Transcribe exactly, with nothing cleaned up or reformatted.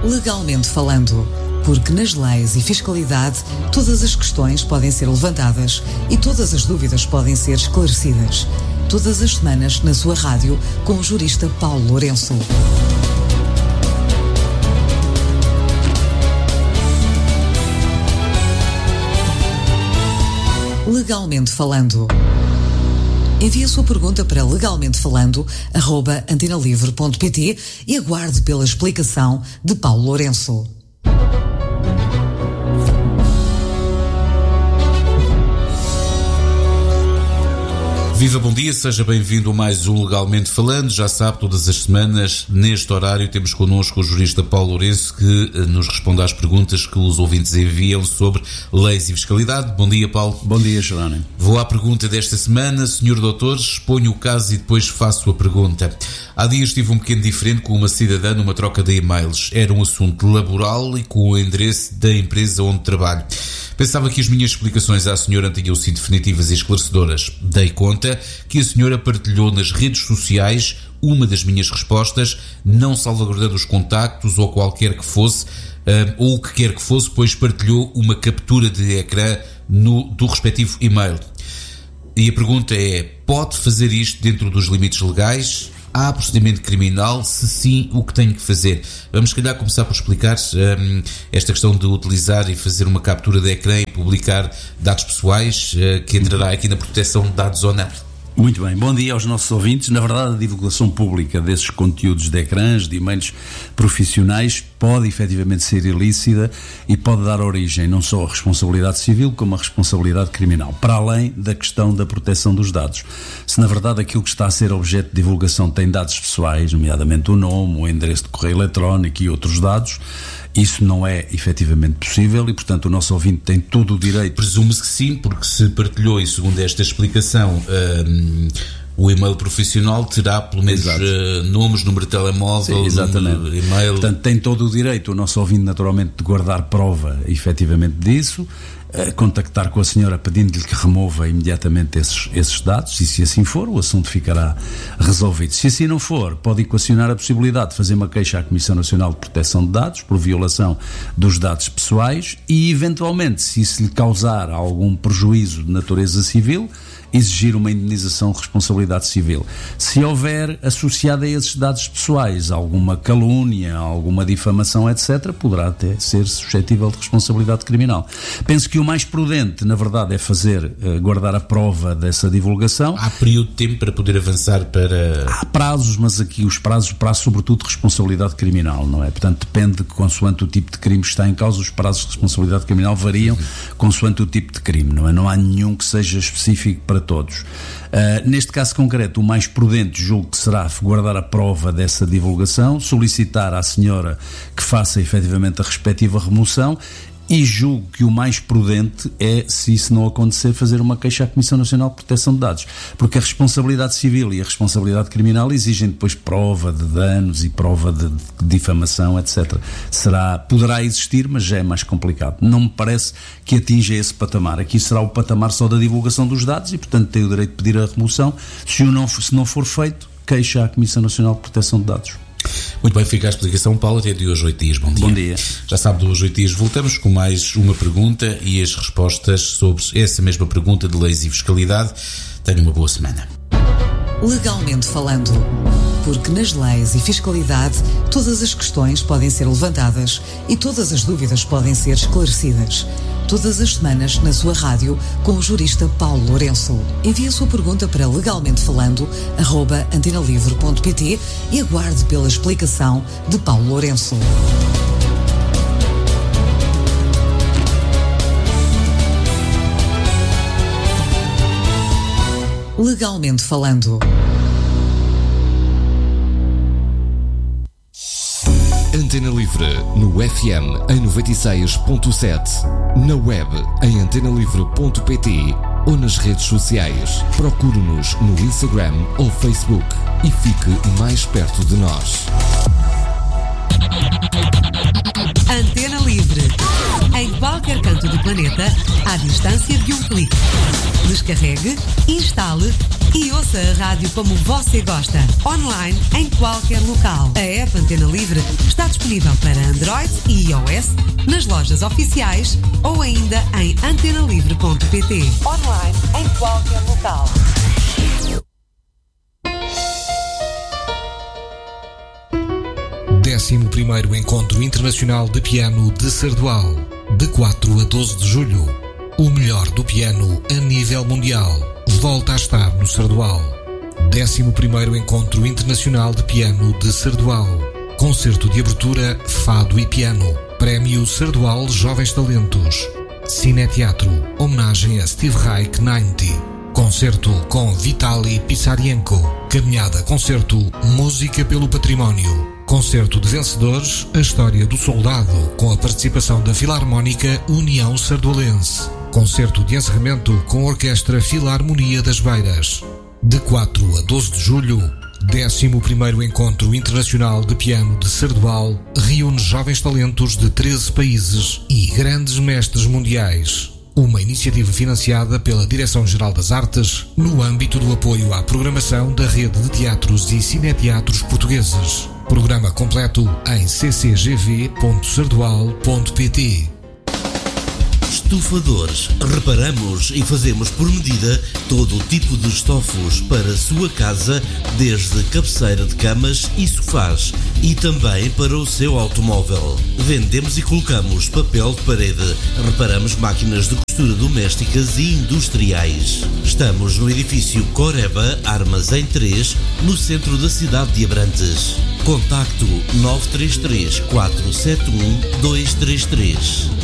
Legalmente falando, porque nas leis e fiscalidade todas as questões podem ser levantadas e todas as dúvidas podem ser esclarecidas. Todas as semanas na sua rádio com o jurista Paulo Lourenço. Legalmente falando. Envie a sua pergunta para legalmentefalando arroba antenalivre ponto pt e aguarde pela explicação de Paulo Lourenço. Viva, bom dia, seja bem-vindo a mais um Legalmente Falando. Já sabe, todas as semanas, neste horário, temos connosco o jurista Paulo Lourenço, que nos responde às perguntas que os ouvintes enviam sobre leis e fiscalidade. Bom dia, Paulo. Bom dia, Jerónimo. Vou à pergunta desta semana. Senhor doutor, exponho o caso e depois faço a pergunta. Há dias tive um pequeno diferente com uma cidadã numa troca de e-mails. Era um assunto laboral e com o endereço da empresa onde trabalho. Pensava que as minhas explicações à senhora tinham sido definitivas e esclarecedoras. Dei conta que a senhora partilhou nas redes sociais uma das minhas respostas, não salvaguardando os contactos ou qualquer que fosse, ou o que quer que fosse, pois partilhou uma captura de ecrã no, do respectivo e-mail. E a pergunta é, pode fazer isto dentro dos limites legais? Há procedimento criminal? Se sim, o que tenho que fazer? Vamos, se calhar, começar por explicar um, esta questão de utilizar e fazer uma captura de ecrã e publicar dados pessoais, uh, que entrará aqui na proteção de dados ou não. Muito bem, bom dia aos nossos ouvintes. Na verdade, a divulgação pública desses conteúdos de ecrãs, de e-mails profissionais, pode efetivamente ser ilícita e pode dar origem não só à responsabilidade civil, como à responsabilidade criminal, para além da questão da proteção dos dados. Se na verdade aquilo que está a ser objeto de divulgação tem dados pessoais, nomeadamente o nome, o endereço de correio eletrónico e outros dados, isso não é efetivamente possível e, portanto, o nosso ouvinte tem todo o direito. Presume-se que sim, porque se partilhou, e segundo esta explicação, um, o e-mail profissional terá pelo menos uh, nomes, número de telemóvel, sim, exatamente. Número, e-mail. Portanto, tem todo o direito, o nosso ouvinte, naturalmente, de guardar prova efetivamente disso, uh, contactar com a senhora pedindo-lhe que remova imediatamente esses, esses dados, e se assim for, o assunto ficará resolvido. Se assim não for, pode equacionar a possibilidade de fazer uma queixa à Comissão Nacional de Proteção de Dados por violação dos dados pessoais e, eventualmente, se isso lhe causar algum prejuízo de natureza civil, exigir uma indenização de responsabilidade civil. Se houver associada a esses dados pessoais alguma calúnia, alguma difamação, etcétera, poderá até ser suscetível de responsabilidade criminal. Penso que o mais prudente, na verdade, é fazer, uh, guardar a prova dessa divulgação. Há período de tempo para poder avançar para... Há prazos, mas aqui os prazos, prazos sobretudo de responsabilidade criminal, não é? Portanto, depende, consoante o tipo de crime que está em causa, os prazos de responsabilidade criminal variam, uhum, consoante o tipo de crime, não é? Não há nenhum que seja específico para todos. Uh, neste caso concreto, o mais prudente julgo que será guardar a prova dessa divulgação, solicitar à senhora que faça efetivamente a respectiva remoção e julgo que o mais prudente é, se isso não acontecer, fazer uma queixa à Comissão Nacional de Proteção de Dados, porque a responsabilidade civil e a responsabilidade criminal exigem depois prova de danos e prova de, de difamação, etcétera. Será, poderá existir, mas já é mais complicado. Não me parece que atinja esse patamar. Aqui será o patamar só da divulgação dos dados e, portanto, tem o direito de pedir a remoção. Se, o não, se não for feito, queixa à Comissão Nacional de Proteção de Dados. Muito bem, fica a explicação, Paulo, até de hoje oito dias. Bom dia. Bom dia. Já sabe, de hoje oito dias voltamos com mais uma pergunta e as respostas sobre essa mesma pergunta de leis e fiscalidade. Tenha uma boa semana. Legalmente falando, porque nas leis e fiscalidade todas as questões podem ser levantadas e todas as dúvidas podem ser esclarecidas. Todas as semanas na sua rádio com o jurista Paulo Lourenço. Envie a sua pergunta para legalmentefalando arroba antenalivre ponto pt e aguarde pela explicação de Paulo Lourenço. Legalmente falando. Antena Livre no F M em noventa e seis ponto sete, na web em antenalivre ponto pt ou nas redes sociais. Procure-nos no Instagram ou Facebook e fique mais perto de nós. Antena Livre, em qualquer canto do planeta. planeta à distância de um clique. Descarregue, instale e ouça a rádio como você gosta, online em qualquer local. A app Antena Livre está disponível para Android e iOS nas lojas oficiais ou ainda em antena livre ponto pt. Online em qualquer local. décimo primeiro Encontro Internacional de Piano de Sardual, de quatro a doze de julho. O melhor do piano a nível mundial volta a estar no Sardual. décimo primeiro Encontro Internacional de Piano de Sardual. Concerto de abertura, fado e piano. Prémio Sardual Jovens Talentos. Cineteatro, homenagem a Steve Reich noventa. Concerto com Vitaly Pisarienko. Caminhada concerto, música pelo património. Concerto de vencedores, a história do soldado, com a participação da Filarmónica União Sardualense. Concerto de encerramento com a Orquestra Filarmonia das Beiras. De quatro a doze de julho, décimo primeiro Encontro Internacional de Piano de Sardual reúne jovens talentos de treze países e grandes mestres mundiais. Uma iniciativa financiada pela Direção-Geral das Artes no âmbito do apoio à programação da Rede de Teatros e Cineteatros Portugueses. Programa completo em c c g v ponto sardual ponto p t. Estufadores. Reparamos e fazemos por medida todo o tipo de estofos para a sua casa, desde cabeceira de camas e sofás e também para o seu automóvel. Vendemos e colocamos papel de parede. Reparamos máquinas de costura domésticas e industriais. Estamos no edifício Coreba Armazém três, no centro da cidade de Abrantes. Contacto nove três três, quatro sete um, dois três três.